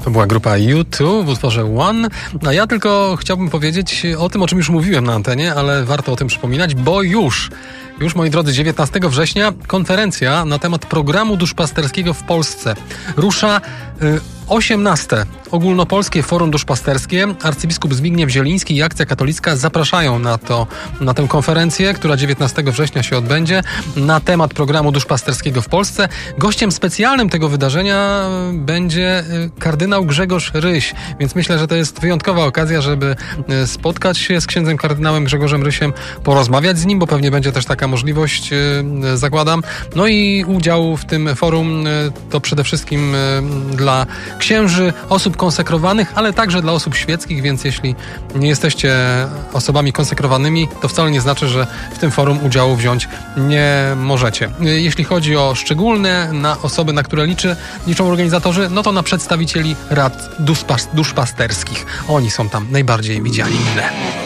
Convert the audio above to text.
To była grupa U2 w utworze One. A ja tylko chciałbym powiedzieć o tym, o czym już mówiłem na antenie, ale warto o tym przypominać, bo już, moi drodzy, 19 września konferencja na temat programu duszpasterskiego w Polsce. Rusza 18. Ogólnopolskie Forum Duszpasterskie. Arcybiskup Zbigniew Zieliński i Akcja Katolicka zapraszają na tę konferencję, która 19 września się odbędzie, na temat programu duszpasterskiego w Polsce. Gościem specjalnym tego wydarzenia będzie kardynał Grzegorz Ryś, więc myślę, że to jest wyjątkowa okazja, żeby spotkać się z księdzem kardynałem Grzegorzem Rysiem, porozmawiać z nim, bo pewnie będzie też taka możliwość, zakładam. No i udział w tym forum to przede wszystkim dla księży, osób konsekrowanych, ale także dla osób świeckich, więc jeśli nie jesteście osobami konsekrowanymi, to wcale nie znaczy, że w tym forum udziału wziąć nie możecie. Jeśli chodzi o szczególne osoby, na które liczą organizatorzy, no to na przedstawicieli rad duszpasterskich. Oni są tam najbardziej widziani.